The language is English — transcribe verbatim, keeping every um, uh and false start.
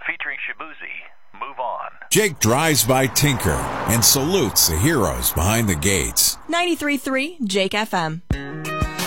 featuring Shibuzi. Move on. Jake drives by Tinker and salutes the heroes behind the gates. ninety-three point three Jake F M.